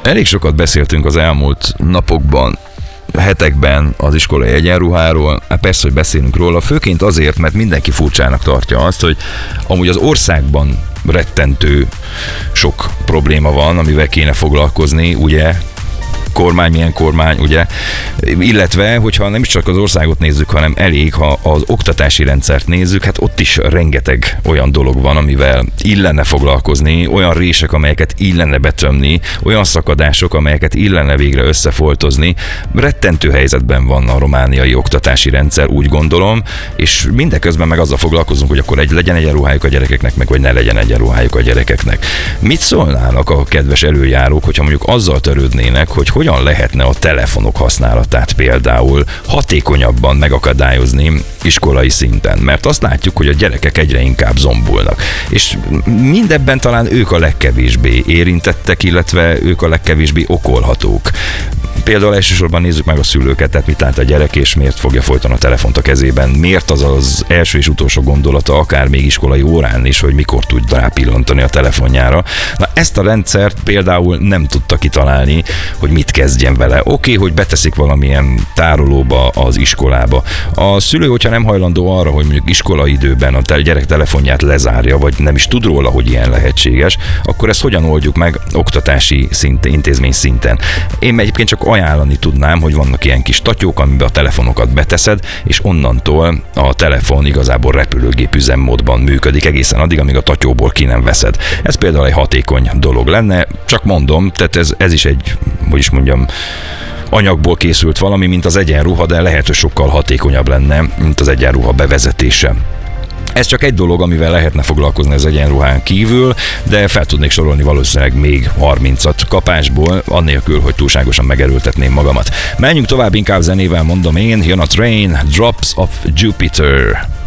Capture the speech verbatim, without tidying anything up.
Elég sokat beszéltünk az elmúlt napokban, hetekben az iskolai egyenruháról. Hát persze, hogy beszélünk róla, főként azért, mert mindenki furcsának tartja azt, hogy amúgy az országban rettentő sok probléma van, amivel kéne foglalkozni, ugye? Kormány, milyen kormány, ugye? Illetve, hogyha nem is csak az országot nézzük, hanem elég, ha az oktatási rendszert nézzük, hát ott is rengeteg olyan dolog van, amivel illene foglalkozni, olyan rések, amelyeket illene betömni, olyan szakadások, amelyeket illene végre összefoltozni. Rettentő helyzetben van a romániai oktatási rendszer, úgy gondolom, és mindeközben meg azzal foglalkozunk, hogy akkor egy legyen egyenruhájuk a gyerekeknek, meg vagy ne legyen egyenruhájuk a gyerekeknek. Mit szólnának a kedves előjárók, hogyha mondjuk azzal törődnének, hogy hogyan lehetne a telefonok használatát például hatékonyabban megakadályozni iskolai szinten? Mert azt látjuk, hogy a gyerekek egyre inkább zombulnak. És mindebben talán ők a legkevésbé érintettek, illetve ők a legkevésbé okolhatók. Például elsősorban nézzük meg a szülőket, tehát mit lát a gyerek, és miért fogja folyton a telefont a kezében. Miért az az első és utolsó gondolata, akár még iskolai órán is, hogy mikor tud rápillantani a telefonjára. Na, ezt a rendszert például nem tudta kitalálni, hogy mit kezdjen vele. Oké, okay, hogy beteszik valamilyen tárolóba az iskolába. A szülő, hogyha nem hajlandó arra, hogy mondjuk iskolai időben a gyerek telefonját lezárja, vagy nem is tud róla, hogy ilyen lehetséges, akkor ezt hogyan oldjuk meg oktatási szinten, intézmény szinten? Én egyébként csak ajánlani tudnám, hogy vannak ilyen kis tatyók, amiben a telefonokat beteszed, és onnantól a telefon igazából repülőgép üzemmódban működik egészen addig, amíg a tatyóból ki nem veszed. Ez például egy hatékony dolog lenne, csak mondom, tehát ez, ez is egy, hogy is mondjam, anyagból készült valami, mint az egyenruha, de lehet, hogy sokkal hatékonyabb lenne, mint az egyenruha bevezetése. Ez csak egy dolog, amivel lehetne foglalkozni az egyenruhán kívül, de fel tudnék sorolni valószínűleg még harmincat kapásból, annélkül, hogy túlságosan megerőltetném magamat. Menjünk tovább, inkább zenével mondom én, jön a Train, Drops of Jupiter.